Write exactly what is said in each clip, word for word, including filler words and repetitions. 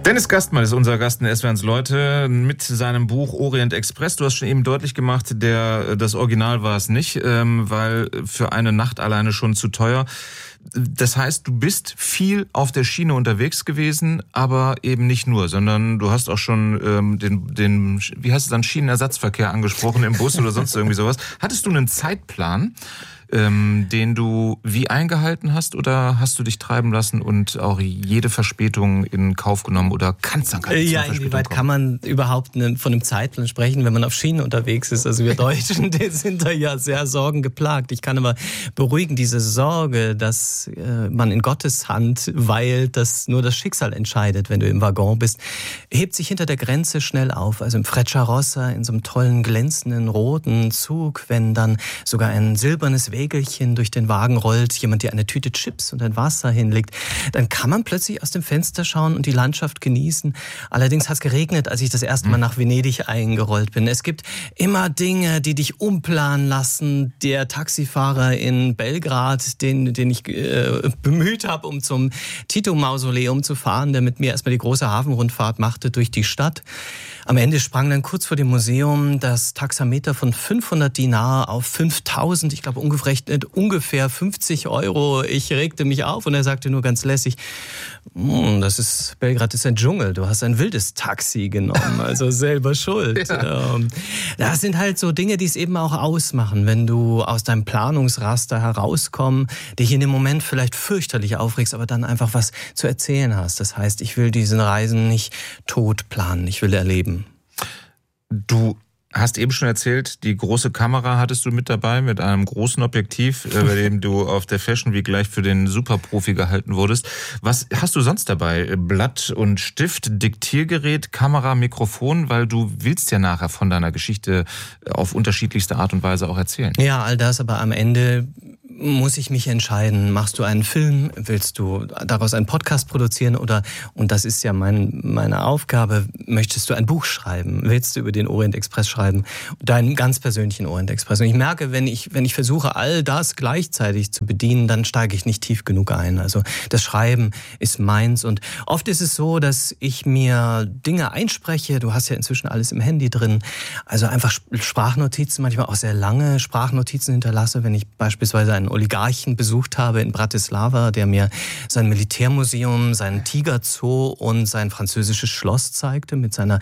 Dennis Gastmann ist unser Gast in S W R eins Leute mit seinem Buch Orient Express. Du hast schon eben deutlich gemacht, der, das Original war es nicht, ähm, weil für eine Nacht alleine schon zu teuer. Das heißt, du bist viel auf der Schiene unterwegs gewesen, aber eben nicht nur, sondern du hast auch schon ähm, den, den, wie heißt es dann, Schienenersatzverkehr angesprochen im Bus oder sonst irgendwie sowas. Hattest du einen Zeitplan, ähm, den du wie eingehalten hast, oder hast du dich treiben lassen und auch jede Verspätung in Kauf genommen, oder kannst dann gar nicht Ja, inwieweit kann man überhaupt von einem Zeitplan sprechen, wenn man auf Schienen unterwegs ist? Also wir Deutschen, die sind da ja sehr sorgengeplagt. Ich kann aber beruhigen, diese Sorge, dass äh, man in Gottes Hand weilt, dass nur das Schicksal entscheidet, wenn du im Waggon bist, hebt sich hinter der Grenze schnell auf. Also im Frecciarossa, in so einem tollen, glänzenden, roten Zug, wenn dann sogar ein silbernes Wägelchen durch den Wagen rollt, jemand dir eine Tüte Chips und ein Wasser hinlegt, dann kann man plötzlich aus dem Fenster schauen und die Landschaft genießen. Allerdings hat es geregnet, als ich das erste Mal nach Venedig eingerollt bin. Es gibt immer Dinge, die dich umplanen lassen. Der Taxifahrer in Belgrad, den, den ich äh, bemüht habe, um zum Tito-Mausoleum zu fahren, der mit mir erstmal die große Hafenrundfahrt machte durch die Stadt. Am Ende sprang dann kurz vor dem Museum das Taxameter von fünfhundert Dinar auf fünftausend, ich glaube umgerechnet ungefähr fünfzig Euro. Ich regte mich auf und er sagte nur ganz lässig, das ist, Belgrad ist ein Dschungel, du hast ein wildes Taxi genommen, also selber schuld. Ja. Das sind halt so Dinge, die es eben auch ausmachen, wenn du aus deinem Planungsraster herauskommst, dich in dem Moment vielleicht fürchterlich aufregst, aber dann einfach was zu erzählen hast. Das heißt, ich will diese Reisen nicht tot planen, ich will erleben. Du hast eben schon erzählt, die große Kamera hattest du mit dabei, mit einem großen Objektiv, bei dem du auf der Fashion Week gleich für den Superprofi gehalten wurdest. Was hast du sonst dabei? Blatt und Stift, Diktiergerät, Kamera, Mikrofon, weil du willst ja nachher von deiner Geschichte auf unterschiedlichste Art und Weise auch erzählen. Ja, all das, aber am Ende muss ich mich entscheiden, machst du einen Film, willst du daraus einen Podcast produzieren oder, und das ist ja mein, meine Aufgabe, möchtest du ein Buch schreiben, willst du über den Orient Express schreiben, deinen ganz persönlichen Orient Express. Und ich merke, wenn ich, wenn ich versuche, all das gleichzeitig zu bedienen, dann steige ich nicht tief genug ein. Also das Schreiben ist meins und oft ist es so, dass ich mir Dinge einspreche, du hast ja inzwischen alles im Handy drin, also einfach Sprachnotizen, manchmal auch sehr lange Sprachnotizen hinterlasse, wenn ich beispielsweise einen Oligarchen besucht habe in Bratislava, der mir sein Militärmuseum, seinen Tigerzoo und sein französisches Schloss zeigte mit seiner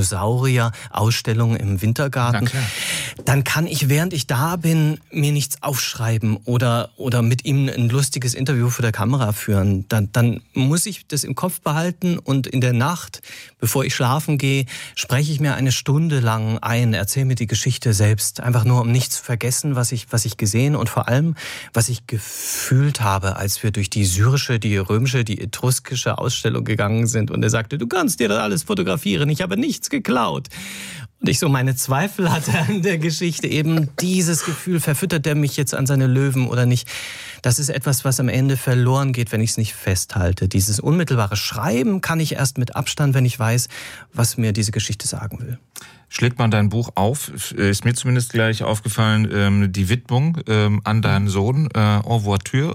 Dinosaurier-Ausstellung im Wintergarten. Dann kann ich, während ich da bin, mir nichts aufschreiben oder, oder mit ihm ein lustiges Interview vor der Kamera führen. Dann, dann muss ich das im Kopf behalten und in der Nacht, bevor ich schlafen gehe, spreche ich mir eine Stunde lang ein, erzähle mir die Geschichte selbst, einfach nur um nicht zu vergessen, was ich, was ich gesehen und vor allem, was ich gefühlt habe, als wir durch die syrische, die römische, die etruskische Ausstellung gegangen sind und er sagte, du kannst dir das alles fotografieren, ich habe nichts geklaut. Und ich so meine Zweifel hatte an der Geschichte, eben dieses Gefühl, verfüttert er mich jetzt an seine Löwen oder nicht? Das ist etwas, was am Ende verloren geht, wenn ich es nicht festhalte. Dieses unmittelbare Schreiben kann ich erst mit Abstand, wenn ich weiß, was mir diese Geschichte sagen will. Schlägt man dein Buch auf, ist mir zumindest gleich aufgefallen, die Widmung an deinen Sohn, en voiture.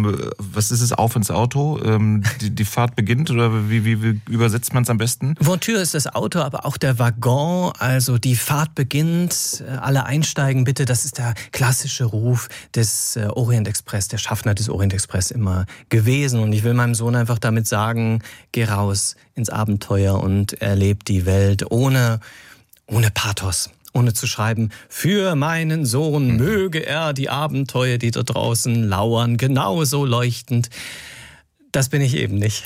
Was ist es, auf ins Auto? Die, die Fahrt beginnt oder wie, wie, wie übersetzt man es am besten? Voiture ist das Auto, aber auch der Waggon, also die Fahrt beginnt, alle einsteigen bitte. Das ist der klassische Ruf des Orient Express, der Schaffner des Orient Express immer gewesen. Und ich will meinem Sohn einfach damit sagen, geh raus ins Abenteuer und erleb die Welt ohne Ohne Pathos, ohne zu schreiben, für meinen Sohn möge er die Abenteuer, die da draußen lauern, genauso leuchtend. Das bin ich eben nicht.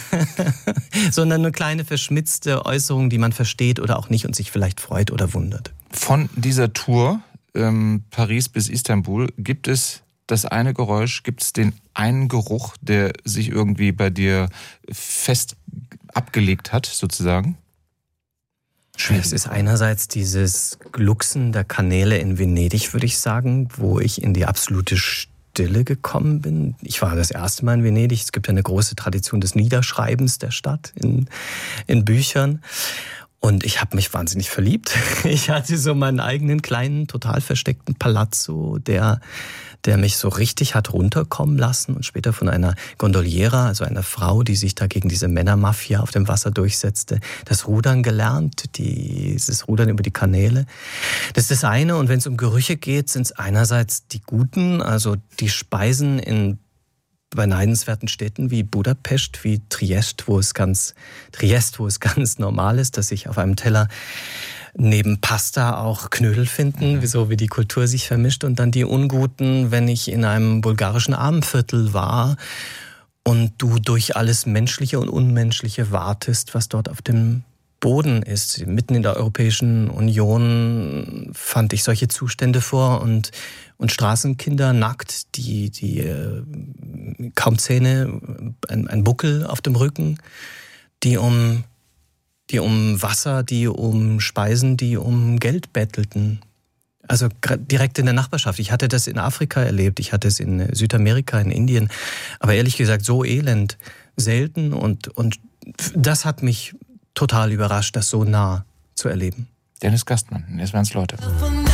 Sondern eine kleine verschmitzte Äußerung, die man versteht oder auch nicht und sich vielleicht freut oder wundert. Von dieser Tour, ähm, Paris bis Istanbul, gibt es das eine Geräusch, gibt es den einen Geruch, der sich irgendwie bei dir fest abgelegt hat, sozusagen? Es ist einerseits dieses Glucksen der Kanäle in Venedig, würde ich sagen, wo ich in die absolute Stille gekommen bin. Ich war das erste Mal in Venedig. Es gibt ja eine große Tradition des Niederschreibens der Stadt in, in Büchern. Und ich habe mich wahnsinnig verliebt. Ich hatte so meinen eigenen kleinen, total versteckten Palazzo, der der mich so richtig hat runterkommen lassen und später von einer Gondoliera, also einer Frau, die sich da gegen diese Männermafia auf dem Wasser durchsetzte, das Rudern gelernt, dieses Rudern über die Kanäle. Das ist das eine. Und wenn es um Gerüche geht, sind es einerseits die guten, also die Speisen in beneidenswerten Städten wie Budapest, wie Triest, wo es ganz Triest, wo es ganz normal ist, dass ich auf einem Teller neben Pasta auch Knödel finden, mhm. so wie die Kultur sich vermischt. Und dann die unguten, wenn ich in einem bulgarischen Armenviertel war und du durch alles Menschliche und Unmenschliche wartest, was dort auf dem Boden ist. Mitten in der Europäischen Union fand ich solche Zustände vor und und Straßenkinder nackt, die die äh, kaum Zähne, ein, ein Buckel auf dem Rücken, die um die um Wasser, die um Speisen, die um Geld bettelten. Also direkt in der Nachbarschaft. Ich hatte das in Afrika erlebt, ich hatte es in Südamerika, in Indien, aber ehrlich gesagt so elend selten und und das hat mich total überrascht, das so nah zu erleben. Dennis Gastmann, S W R eins Leute.